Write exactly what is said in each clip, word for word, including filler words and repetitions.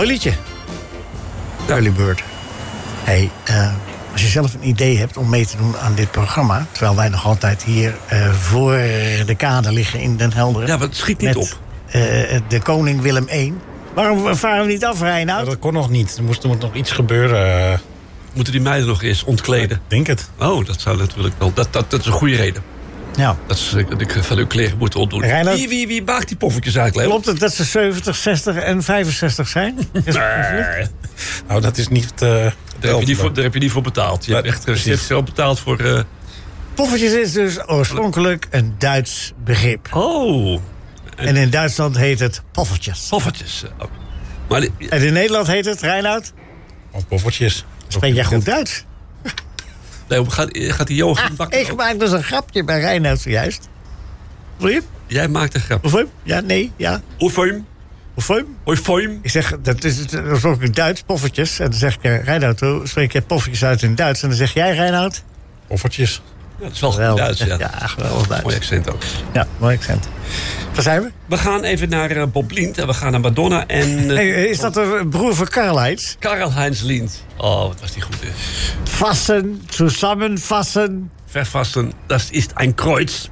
Mooi liedje. Early Bird. Hey, uh, als je zelf een idee hebt om mee te doen aan dit programma... terwijl wij nog altijd hier uh, voor de kade liggen in Den Helder... Ja, maar het schiet niet met, op. Uh, de koning Willem de Eerste. Waarom varen we niet af, Reinoud? Ja, dat kon nog niet. Er moest, er moet nog iets gebeuren. Moeten die meiden nog eens ontkleden? Ik denk het. Oh, dat zou natuurlijk wel... Dat, dat, dat is een goede reden. Ja. Dat is dat ik van uw kleren moeten ontdoen. Reinoud, Wie, wie, wie maakt die poffertjes eigenlijk? klopt het dat ze zeventig, zestig en vijfenzestig zijn? Is Nee. Nou, dat is niet... Uh, Daar heb, je niet voor, daar heb je niet voor betaald. Je Maar, hebt echt je precies. hebt zelf betaald voor... Uh... Poffertjes is dus oorspronkelijk een Duits begrip. Oh. En in Duitsland heet het poffertjes. Poffertjes. Oh. Maar die- En in Nederland heet het, Reinoud? Of poffertjes. Spreek jij goed Duits? nee, gaat, gaat die Johan bakken? Ik maak dus een grapje bij Reinoud zojuist. Wil je? Jij maakt een grap. Of hem? Ja, nee, ja. Oefeum. Of hem? Oefeum. Ik zeg, dat is het oorspronkelijk Duits, poffertjes. En dan zeg ik, uh, Reinoud, hoe spreek jij poffertjes uit in Duits? En dan zeg jij, Reinoud? Poffertjes. Ja, dat is wel goed Geweldig. Duits, ja. Ja, geweldig Duits. Mooi accent ook. Ja, mooi accent. Waar zijn we? We gaan even naar uh, Bob Lind en we gaan naar Madonna en... Uh, Hey, is dat de broer van Karl-Heinz? Karl-Heinz Lind. Oh, wat was die goed, hè? Vassen, zusammenvassen. Verfassen, dat is een kreuz.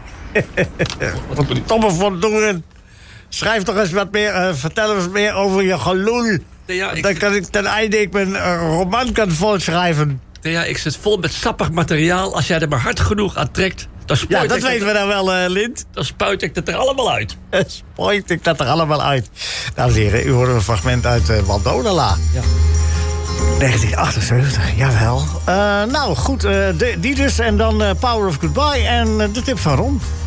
Tomme van Doeren. Schrijf toch eens wat meer, uh, vertel eens meer over je geloel. Ja, ik, Dan kan ik ten einde ik mijn uh, roman kan volschrijven. ja, ik zit vol met sappig materiaal. Als jij er maar hard genoeg aan trekt, dan spuit, Ja, dat ik, weten we dan wel, uh, Lint. dan spuit ik het er allemaal uit. Spuit ik dat er allemaal uit. Dames en heren, u hoort een fragment uit uh, Waldonela. Ja. negentien achtenzeventig, jawel. Uh, nou, goed, uh, de, die dus. En dan uh, Power of Goodbye en uh, de tip van Ron.